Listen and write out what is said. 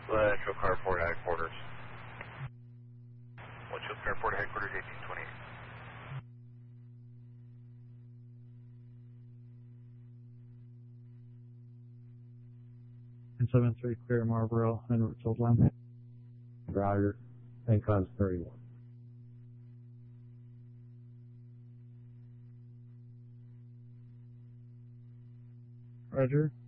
Central Carport Headquarters. Central Carport Headquarters, 1828. And 73 clear Marlboro, en route to Atlanta. Roger. ACON's 31. Roger.